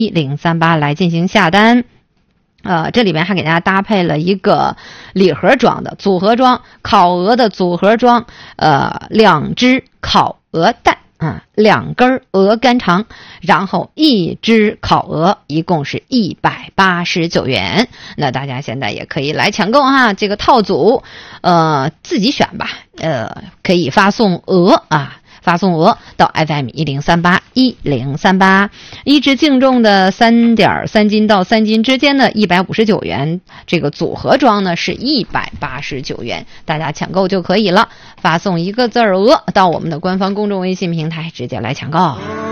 1038来进行下单。这里边还给大家搭配了一个礼盒装的组合装，烤鹅的组合装，2只烤鹅蛋，2根鹅肝肠，然后1只烤鹅，一共是189元。那大家现在也可以来抢购哈，这个套组自己选吧，可以发送鹅发送额到 FM 1038，一只净重的3.3斤到3斤之间的159元，这个组合装呢是189元，大家抢购就可以了，发送一个字儿鹅到我们的官方公众微信平台直接来抢购。